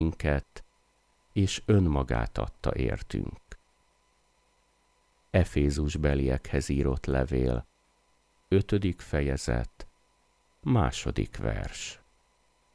minket, és önmagát adta értünk. Efézusbeliekhez írott levél, 5. fejezet, 2. vers.